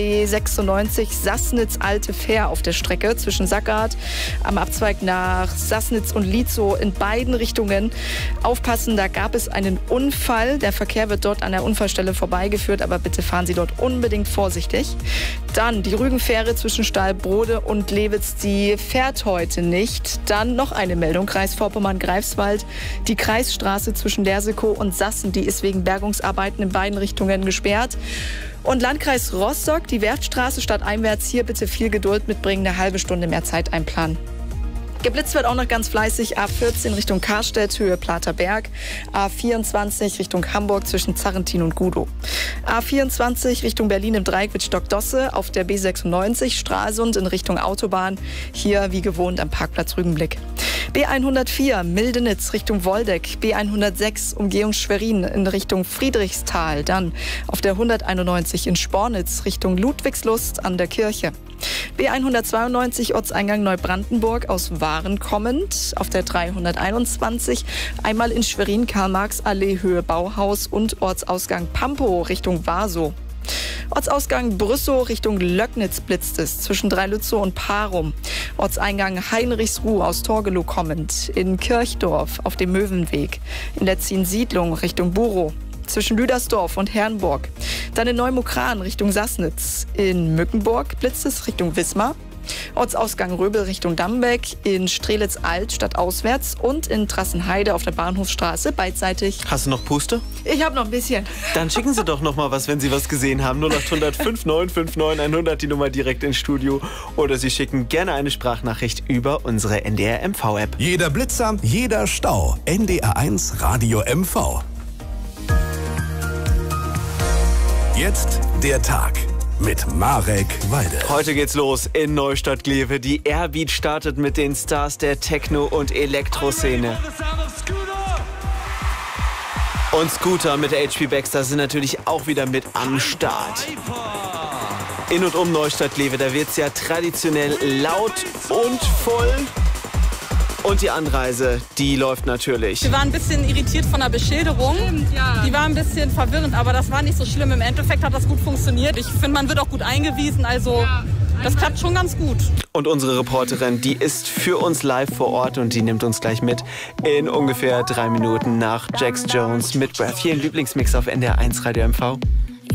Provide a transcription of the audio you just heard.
B96 Sassnitz-Alte Fähr auf der Strecke zwischen Sackart am Abzweig nach Sassnitz und Lietzow in beiden Richtungen. Aufpassen, da gab es einen Unfall. Der Verkehr wird dort an der Unfallstelle vorbeigeführt, aber bitte fahren Sie dort unbedingt vorsichtig. Dann die Rügenfähre zwischen Stahlbrode und Lewitz, die fährt heute nicht. Dann noch eine Meldung, Kreis Vorpommern-Greifswald. Die Kreisstraße zwischen Lersekow und Sassen, die ist wegen Bergungsarbeiten in beiden Richtungen gesperrt. Und Landkreis Rostock, die Werftstraße stadteinwärts, hier bitte viel Geduld mitbringen, eine halbe Stunde mehr Zeit einplanen. Geblitzt wird auch noch ganz fleißig. A14 Richtung Karstedt, Höhe Platerberg. A24 Richtung Hamburg zwischen Zarrentin und Gudow. A24 Richtung Berlin im Dreieck mit Stockdosse. Auf der B96 Stralsund in Richtung Autobahn. Hier wie gewohnt am Parkplatz Rügenblick. B104 Mildenitz Richtung Woldeck. B106 Umgehung Schwerin in Richtung Friedrichsthal. Dann auf der 191 in Spornitz Richtung Ludwigslust an der Kirche. B192 Ortseingang Neubrandenburg aus Waren kommend. Auf der 321 einmal in Schwerin Karl-Marx-Allee Höhe Bauhaus und Ortsausgang Pampow Richtung Warsow. Ortsausgang Brüssow Richtung Löcknitz blitzt es zwischen Dreilützow und Parum. Ortseingang Heinrichsruh aus Torgelow kommend. In Kirchdorf auf dem Möwenweg. In der Ziensiedlung Richtung Burow. Zwischen Lüdersdorf und Herrenburg. Dann in Neumukran Richtung Sassnitz. In Mückenburg blitzt es Richtung Wismar. Ortsausgang Röbel Richtung Dambeck. In Strelitz-Alt stadtauswärts. Und in Trassenheide auf der Bahnhofstraße beidseitig. Hast du noch Puste? Ich habe noch ein bisschen. Dann schicken Sie doch noch mal was, wenn Sie was gesehen haben. 0800 5959 100, die Nummer direkt ins Studio. Oder Sie schicken gerne eine Sprachnachricht über unsere NDR MV-App. Jeder Blitzer, jeder Stau. NDR1 Radio MV. Jetzt der Tag mit Marek Walde. Heute geht's los in Neustadt-Glewe. Die Airbeat startet mit den Stars der Techno- und Elektroszene. Und Scooter mit der HP Baxter sind natürlich auch wieder mit am Start. In und um Neustadt-Glewe, da wird's ja traditionell laut und voll. Und die Anreise, die läuft natürlich. Wir waren ein bisschen irritiert von der Beschilderung. Stimmt, ja. Die war ein bisschen verwirrend, aber das war nicht so schlimm. Im Endeffekt hat das gut funktioniert. Ich finde, man wird auch gut eingewiesen, also das klappt schon ganz gut. Und unsere Reporterin, die ist für uns live vor Ort und die nimmt uns gleich mit in ungefähr 3 Minuten nach Jax Jones mit Breath. Hier ein Lieblingsmix auf NDR1 Radio MV.